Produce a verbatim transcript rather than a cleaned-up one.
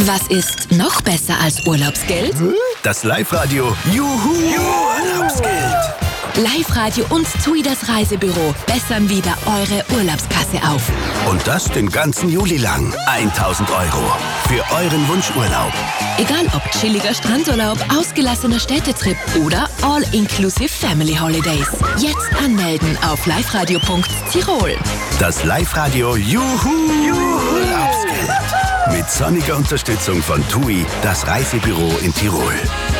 Was ist noch besser als Urlaubsgeld? Das Live-Radio Juhu Urlaubsgeld. Live-Radio und TUI, das Reisebüro, bessern wieder eure Urlaubskasse auf. Und das den ganzen Juli lang. tausend Euro für euren Wunschurlaub. Egal ob chilliger Strandurlaub, ausgelassener Städtetrip oder All-Inclusive Family Holidays. Jetzt anmelden auf liveradio punkt tirol. Das Live-Radio Juhu Urlaubsgeld. Mit sonniger Unterstützung von TUI, das Reisebüro in Tirol.